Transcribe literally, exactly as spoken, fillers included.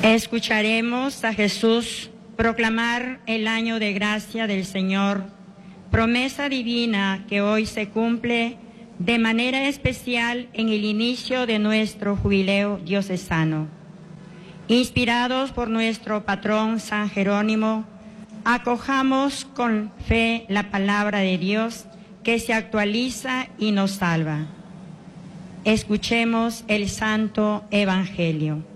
Escucharemos a Jesús proclamar el año de gracia del Señor, promesa divina que hoy se cumple de manera especial en el inicio de nuestro jubileo diocesano. Inspirados por nuestro patrón San Jerónimo, acojamos con fe la palabra de Dios que se actualiza y nos salva. Escuchemos el Santo Evangelio.